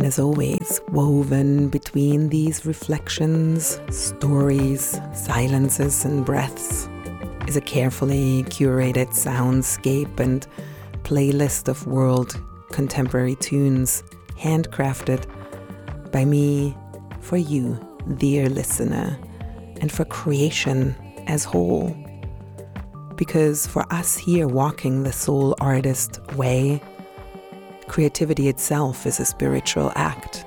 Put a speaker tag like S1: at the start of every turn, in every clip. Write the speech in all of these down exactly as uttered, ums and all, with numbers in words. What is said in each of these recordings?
S1: And as always, woven between these reflections, stories, silences, and breaths is a carefully curated soundscape and playlist of world contemporary tunes handcrafted by me for you, dear listener, and for creation as whole. Because for us here walking the soul artist way, creativity itself is a spiritual act.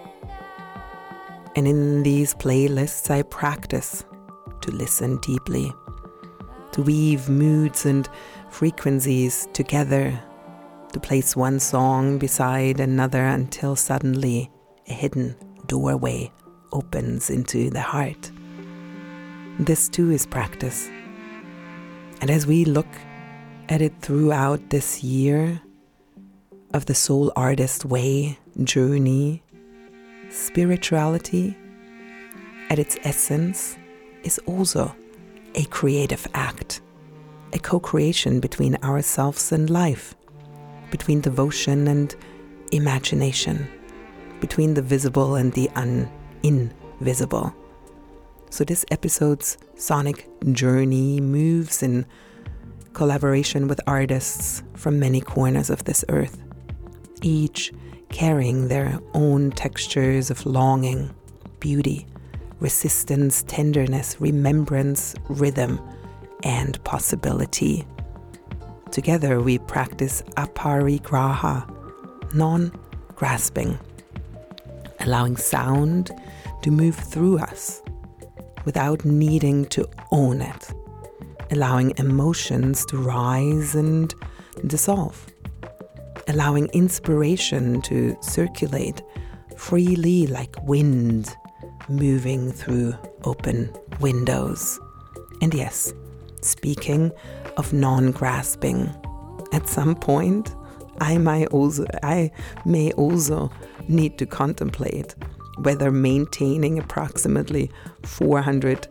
S1: And in these playlists I practice to listen deeply, to weave moods and frequencies together, to place one song beside another until suddenly a hidden doorway opens into the heart. This too is practice. And as we look at it throughout this year of the soul artist way journey, spirituality at its essence is also a creative act, a co-creation between ourselves and life, between devotion and imagination, between the visible and the un- invisible. So this episode's sonic journey moves in collaboration with artists from many corners of this earth, each carrying their own textures of longing, beauty, resistance, tenderness, remembrance, rhythm, and possibility. Together we practice aparigraha, non-grasping, allowing sound to move through us without needing to own it, allowing emotions to rise and dissolve, allowing inspiration to circulate freely like wind moving through open windows. And yes, speaking of non-grasping, at some point I might also I may also need to contemplate whether maintaining approximately four hundred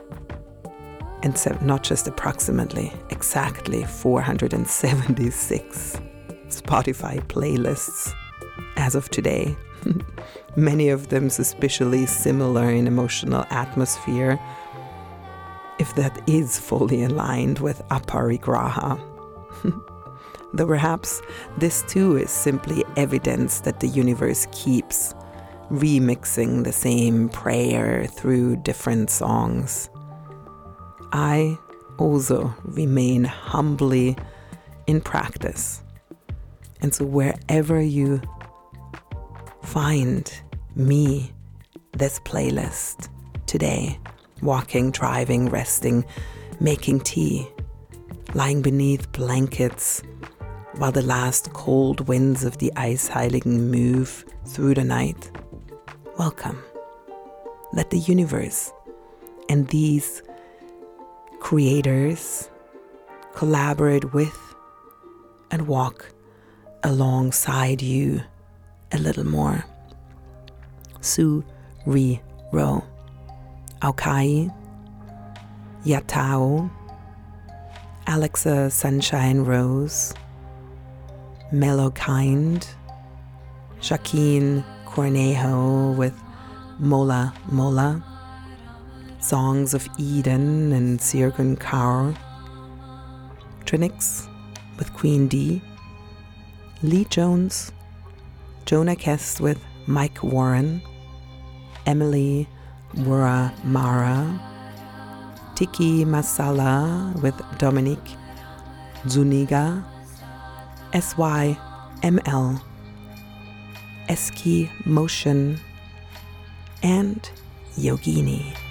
S1: and seven, not just approximately, exactly four hundred seventy-six Spotify playlists as of today, many of them suspiciously similar in emotional atmosphere, if that is fully aligned with aparigraha. Though perhaps this too is simply evidence that the universe keeps remixing the same prayer through different songs. I also remain humbly in practice. And so wherever you find me, this playlist today, walking, driving, resting, making tea, lying beneath blankets while the last cold winds of the Eisheiligen move through the night, welcome. Let the universe and these creators collaborate with and walk alongside you a little more. Su Ri Ro, Aukai, Yatao, Alexa Sunshine Rose, Mellow Kind, Shaquin Cornejo with Mola Mola, Songs of Eden and Sirgun Kaur, Trinix with Queen D, Lee Jones, Jonah Kest with Mike Warren, Emily Wura Mara, Tiki Masala with Dominique Zuniga, S Y M L, Eski Motion, and Yogini.